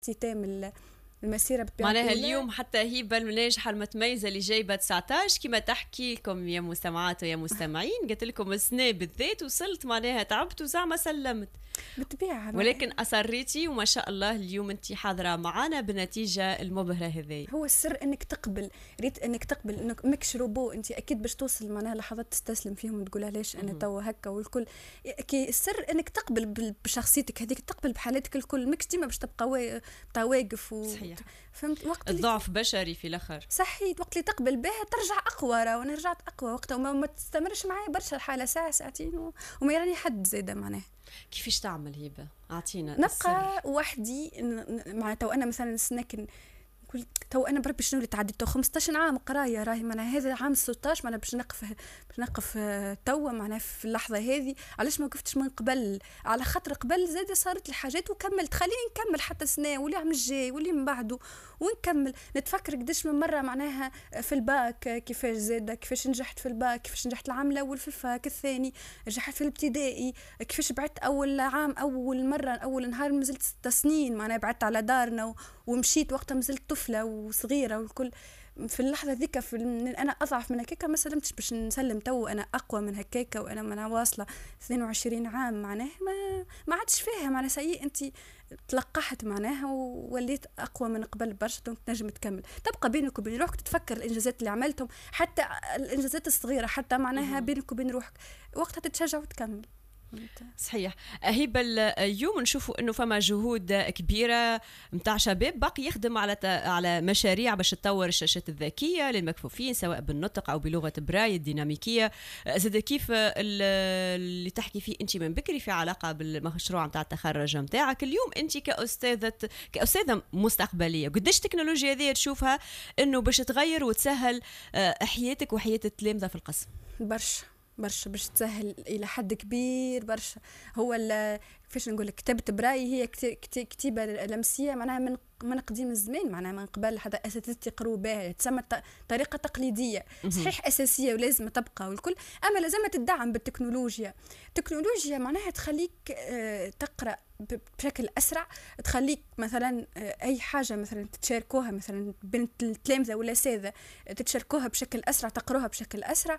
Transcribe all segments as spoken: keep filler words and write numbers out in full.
اختتام المسيره معناها اليوم حتى هي الناجحه المتميزه اللي جايبه تسعطاش كما تحكي لكم يا مستمعات ويا مستمعين، قلت لكم السنه بالذات وصلت معناها تعبت وزعما سلمت بالطبيعه، ولكن اصريتي وما شاء الله اليوم انت حاضره معنا بالنتيجه المبهره هذه. هو السر انك تقبل، ريت انك تقبل انك ماكش روبو، انت اكيد باش توصل معناها لحظات تستسلم فيهم وتقول علاش انا توا هكا والكل. كي السر انك تقبل بشخصيتك هذيك، تقبل بحالاتك الكل، ماكش ديما باش تبقى واقف و... صحيح. فهمت؟ وقت الضعف بشري في الاخر. صحيح، وقت اللي تقبل بها ترجع اقوى. راه وانا رجعت اقوى وقتها وما ما تستمرش معايا برشا الحاله ساعه ساعتين و... وما يراني حد زاده معناها. كيفاش تعمل هبه؟ اعطينا نبقى السر. وحدي معناتها. وانا مثلا سنكن قلت تو انا بربي شنو اللي تعديت تو خمسطاش عام قرايه، راهي معناها هذا عام ستطاش معناها باش نقف باش نقف توا معناها في اللحظه هذه. علاش ما وقفتش من قبل؟ على خاطر قبل زاد صارت لي حاجات وكملت. خليني نكمل حتى سنه واللي عام الجاي واللي من بعده ونكمل. نتفكر قداش من مره معناها في الباك كيفاش زاد، كيفاش نجحت في الباك، كيفاش نجحت العام الاول في الفاك الثاني، نجحت في الابتدائي، كيفاش بعدت اول عام اول مره اول نهار مازلت ست سنين معناها بعدت على دارنا ومشيت وقتها مازلت طفله وصغيره والكل. في اللحظه ذيك في انا اضعف من هكاك ما سلمتش باش نسلم تو انا اقوى من هكاك وانا من واصله اثنين وعشرين عام معناه ما ما عادش فيها معناها سيء. انت تلقحت معناها ووليت اقوى من قبل برشا، دونك تنجم تكمل. تبقى بينك وبين روحك تتفكر الانجازات اللي عملتهم، حتى الانجازات الصغيره حتى معناها بينك وبين روحك، وقتها تتشجع وتكمل. صحيح. هبه اليوم نشوفوا انه فما جهود كبيره متاع شباب باقي يخدم على على مشاريع باش تطور الشاشات الذكيه للمكفوفين سواء بالنطق او بلغه براي الديناميكيه. زاد كيف اللي تحكي فيه انت من بكري في علاقه بالمشروع نتاع التخرج نتاعك اليوم انت كاستاذه كاستاذه مستقبليه، قداش التكنولوجيا هذه تشوفها انه باش تغير وتسهل حياتك وحياه التلامذه في القسم؟ برشا برشا باش تسهل الى حد كبير برشا. هو كيفاش نقول لك كتابه براي هي كتيبه لمسيه معناها من من قديم الزمان معناها من قبل حتى اساتذتي يقروا بها، تسمى طريقه تقليديه صحيح اساسيه ولازم تبقى والكل، اما لازم تدعم بالتكنولوجيا. التكنولوجيا معناها تخليك تقرا بشكل اسرع، تخليك مثلا اي حاجه مثلا تتشاركوها مثلا بين التلامذه ولا الاساتذه تتشاركوها بشكل اسرع، تقروها بشكل اسرع.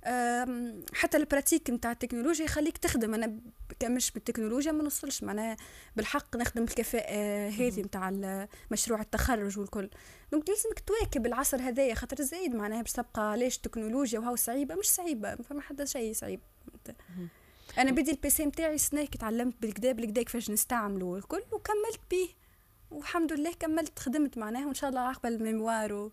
حتى البراتيك نتاع التكنولوجيا يخليك تخدم. انا مش بالتكنولوجيا ما نوصلش معناها بالحق نخدم الكفاءه هذه نتاع مشروع التخرج والكل. دونك لازمك تواكب العصر هذايا خاطر زايد معناها باش تبقى ليش التكنولوجيا وهو صعيبه مش صعيبه، فما حدا شيء صعيب. انا بدي البيسي نتاعي سنه كي تعلمت بالكدا بالكدا كيفاش نستعمله والكل وكملت به والحمد لله كملت خدمت معناها وان شاء الله عقبال الميموار.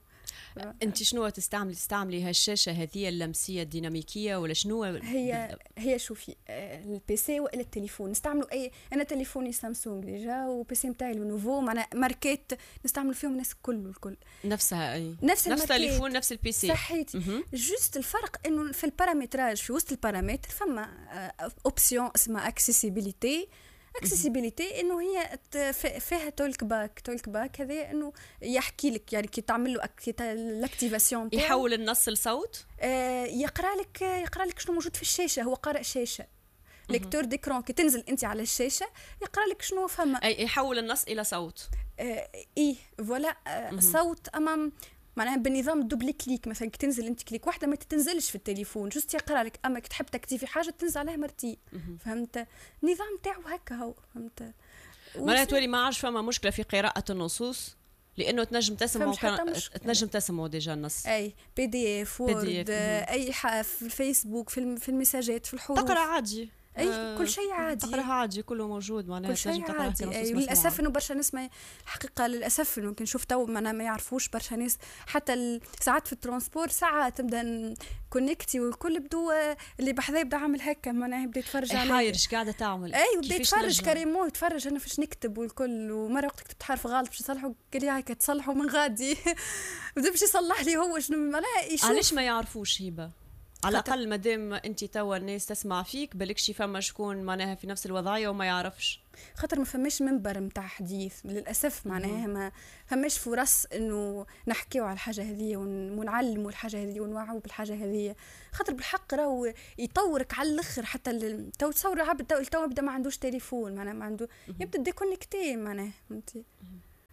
انت شنو تستعملي تستعملي هالشاشه هذه اللمسيه الديناميكيه ولا شنو هي هي شوفي البيسي ولا التليفون نستعملوا اي. انا تليفوني سامسونج ديجا وبيسي نتاعي لونوفو معناها ماركات نستعمل فيهم الناس الكل والكل نفسها اي نفس نفس التليفون نفس البيسي صحيتي. جوست الفرق انه في البارامتراج في وسط البارامتر فما اوبسيون اسمها اكسيسيبيليتي. اكسيسيبيليتي انه هي فيها تولك باك. تولك باك هذا انه يحكي لك يعني كي تعمل له الاكتيفاسيون تاعو يحول النص لصوت. آه يقرا لك يقرا لك شنو موجود في الشاشه. هو قارئ شاشه ليكتور ديكرون. كي تنزل انت على الشاشه يقرا لك شنو فما اي يحول النص الى صوت. آه ايه فوالا آه صوت امام معناها بالنظام دوبلي كليك. مثلا كي تنزل انت كليك واحده ما تتنزلش في التليفون جوست يقرا لك، اما كي تحب تكتيفي حاجه تنزل عليها مرتين. فهمت النظام تاعو هكا هو فهمت. معناها تولي ما عادش فما مشكله في قراءه النصوص لانه تنجم تسمع وكان تنجم تسمع ديجا النص اي بي دي اف وورد اي حاجه في الفيسبوك في في المساجات في الحروف تقرا عادي اي آه كل شيء عادي تقراها عادي كله موجود معناها تنجم تقراها أي. للاسف انه برشا ناس ما حقيقه للاسف انه كنشوف تو ما, ما يعرفوش برشا ناس حتى ساعات في الترانسبور ساعات تبدا كونيكتي والكل بدو اللي بحذا يبدا عامل هكا معناها يبدا يتفرج على حاير ايش قاعده تعمل اي وبدا يتفرج كريمو يتفرج انا فاش نكتب والكل. ومره وقت كتبت حرف غلط باش يصلحوا قال لي هاك تصلحوا من غادي بدا باش يصلح لي هو شنو معناها يشوف. علاش ما يعرفوش هبه؟ على الأقل مادام أنت توا الناس تسمع فيك بالكشي فما شكون معناها في نفس الوضعية وما يعرفش. خاطر ما فماش منبر متاع حديث للأسف معناها ما فماش فرص إنه نحكيو على الحاجة هذه ونعلموا الحاجة هذه ونوعوا بالحاجة هذه. خاطر بالحق راهو يطورك على الآخر. حتى تو تصور عبد تو يبدأ ما عندوش تليفون معناها ما عنده يبدأ ديكونكتي معناها فهمتي.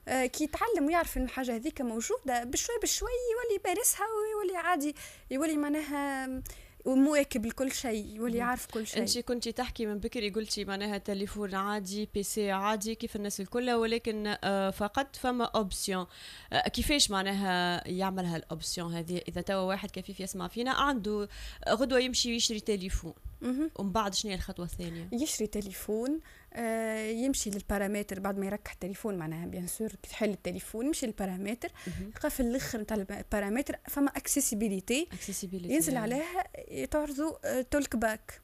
آه كي يتعلم ويعرف ان الحاجه هذيك موجوده بشوي بشوي يولي يمارسها ويولي عادي يولي معناها ومواكب لكل شيء يولي يعرف كل شيء. انت كنتي تحكي من بكري قلتي معناها تليفون عادي بي سي عادي كيف الناس الكل ولكن فقط فما اوبسيون كيفاش معناها يعملها الاوبسيون هذه اذا توا واحد كفيف يسمع فينا عنده غدوه يمشي يشتري تليفون ومن بعد شنو هي الخطوه الثانيه؟ يشري تليفون آه يمشي للبارامتر بعد ما يركح التليفون معناها بيان سور تحل التليفون يمشي للبارامتر يلقى في الاخر نتاع البارامتر فما اكسيسيبيليتي ينزل عليها تعرضوا تولك باك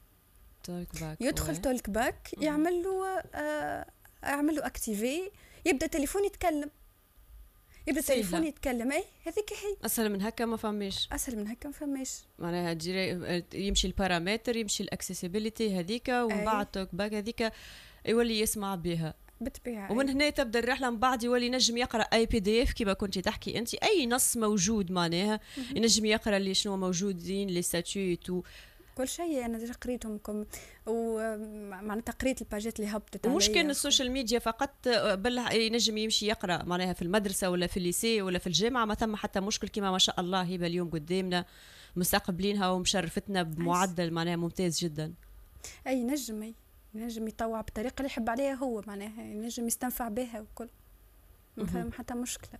يدخل تولك باك يعمل له آه يعمل له اكتيفي يبدا التليفون يتكلم يبدا التليفون يتكلم اي هذيك هي اسهل من هكا ما فماش اسهل من هكا ما فماش معناها يمشي البارامتر يمشي الاكسسبيليتي هذيك ومن بعد توك باك هذيك يولي يسمع بها بالطبيعه ومن هنا تبدا الرحله من بعد يولي نجم يقرا اي بي دي اف كيما كنتي تحكي انت اي نص موجود معناها ينجم يقرا اللي شنو موجودين لي ستاتيو كل شيء انا ديجا قريتهم ومعناتها قريت الباجات اللي هبطت عليا. مش كان السوشيال ميديا فقط بل ينجم يمشي يقرا معناها في المدرسه ولا في الليسي ولا في الجامعه ما ثم حتى مشكل كما ما شاء الله هبه اليوم قدامنا مستقبلينها ومشرفتنا بمعدل معناها ممتاز جدا. اي نجم اي نجم يطوع بالطريقه اللي يحب عليها هو معناها نجم يستنفع بها وكل ما فهم حتى مشكله.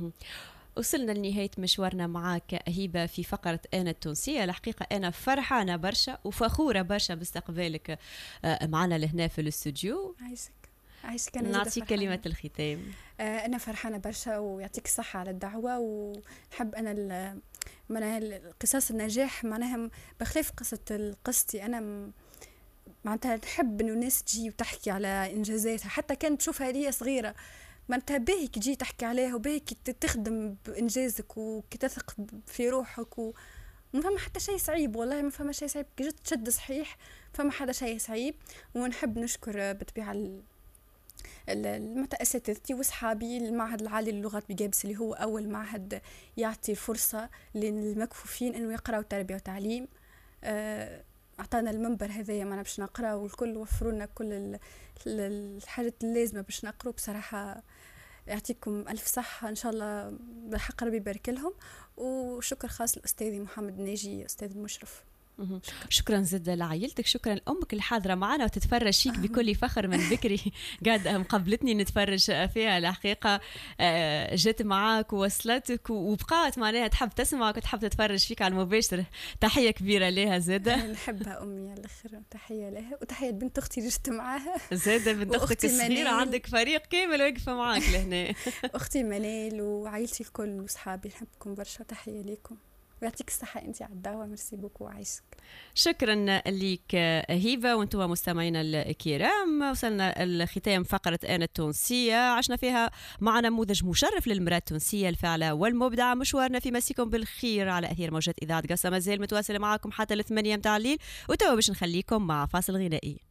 وصلنا لنهاية مشوارنا معك هبة في فقرة أنا التونسية. الحقيقة أنا فرحانة برشا وفخورة برشا باستقبالك معنا لهنا في الاستوديو. عايشك عايشك أنا نعطيك كلمة الختام. أنا فرحانة برشا ويعطيك الصحة على الدعوة ونحب أنا معناها قصص النجاح معناها بخلاف قصة قصتي أنا معناتها نحب إنه الناس تجي وتحكي على إنجازاتها حتى كانت تشوفها هي صغيرة معناتها باهي كي تجي تحكي عليها وباهي كي تخدم بإنجازك وكي تثق في روحك و ما فما حتى شيء صعيب والله ما فما شيء صعيب كي جيت تشد صحيح فما حدا شيء صعيب. ونحب نشكر بالطبيعة اساتذتي واصحابي المعهد العالي للغات بجابس اللي هو اول معهد يعطي فرصه للمكفوفين انه يقراوا تربيه وتعليم. اعطانا المنبر هذايا معنا باش نقراو والكل وفروا لنا كل الحاجات اللازمه باش نقراو. بصراحه يعطيكم الف صحه ان شاء الله بالحق ربي يبارك لهم. وشكر خاص لاستاذي محمد ناجي استاذ المشرف. شكرا, شكرا زد لعائلتك شكرا لأمك الحاضرة معنا وتتفرج فيك بكل فخر من بكري قاعد مقبلتني نتفرج فيها. الحقيقة جت معاك ووصلتك وبقات معناها تحب تسمعك وتحب تتفرج فيك على المباشر. تحية كبيرة لها زادة. نحبها أمي على الآخر تحية لها وتحية بنت أختي جت معاها زادة بنت أختك الصغيرة عندك فريق كامل واقفة معاك لهنا. أختي منال وعائلتي الكل وصحابي نحبكم برشا تحية لكم ويعطيك الصحة أنت على الدعوة ميرسي بوكو وعايشك. شكرا لك هبة وانتم مستمعينا الكرام. وصلنا الختام فقرة أنا التونسية عشنا فيها مع نموذج مشرف للمرأة التونسية الفاعلة والمبدعة. مشوارنا في مسيكم بالخير على أثير موجات إذاعة قصة مازال متواصلة معكم حتى الثمانية متاع الليل وتوا باش نخليكم مع فاصل غنائي.